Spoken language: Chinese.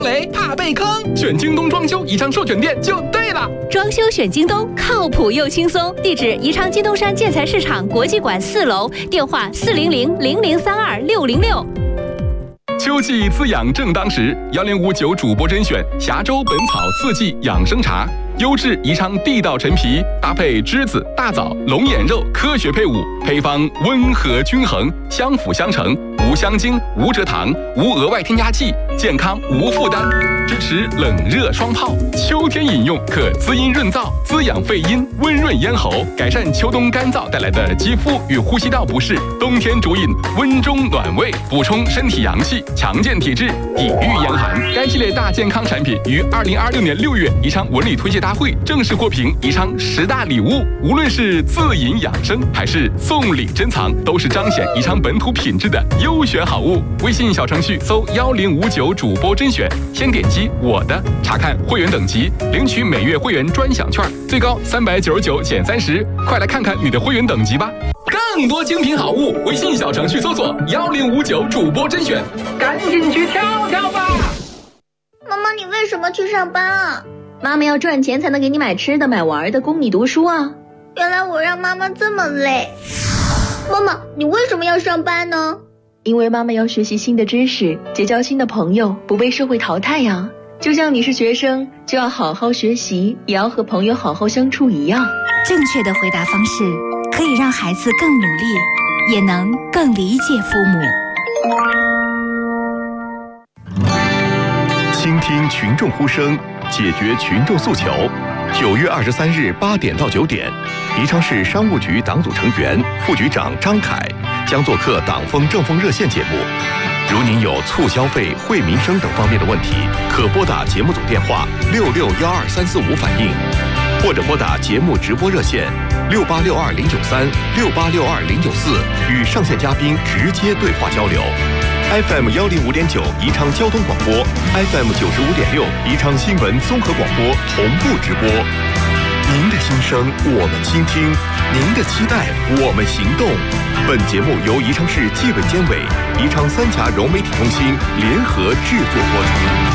雷怕被坑，选京东装修宜昌授权店就对了。 装修选京东，靠谱又轻松。地址：宜昌金东山建材市场国际馆4楼，电话400-0032-606。 秋季滋养正当时，1059主播甄选峡州本草4季养生茶，优质宜昌地道陈皮，搭配栀子、大枣、龙眼肉，科学配伍，配方温和均衡，相辅相成，无香精、无蔗糖、无额外添加剂，健康无负担，支持冷热双泡。秋天饮用可滋阴润燥，滋养肺阴，温润咽喉，改善秋冬干燥带来的肌肤与呼吸道不适。冬天主饮温中暖胃，补充身体阳气，强健体质，抵御严寒。该系列大健康产品于2026年6月宜昌文旅推介大会正式获评宜昌10大礼物。无论是自饮养生还是送礼珍藏，都是彰显宜昌本土品质的优选好物。微信小程序搜1059主播甄选，先点击我的，查看会员等级，领取每月会员专享券，最高399减30，快来看看你的会员等级吧。更多精品好物，微信小程序搜索1059主播甄选，赶紧去跳跳吧。 妈妈，你为什么去上班啊？ 妈妈要赚钱才能给你买吃的买玩的，供你读书啊。 原来我让妈妈这么累。妈妈，你为什么要上班呢？ 因为妈妈要学习新的知识，结交新的朋友，不被社会淘汰呀。就像你是学生，就要好好学习，也要和朋友好好相处一样。 正确的回答方式可以让孩子更努力，也能更理解父母。 倾听群众呼声，解决群众诉求。9月23日8点到9点，宜昌市商务局党组成员、副局长张凯将做客党风政风热线节目。如您有促消费、惠民生等方面的问题，可拨打节目组电话6612-345反映，或者拨打节目直播热线6862-093、6862-094与上线嘉宾直接对话交流。FM 105.9宜昌交通广播， FM 95.6宜昌新闻综合广播同步直播。您的心声我们倾听，您的期待我们行动。本节目由宜昌市纪委监委、宜昌三峡融媒体中心联合制作播出。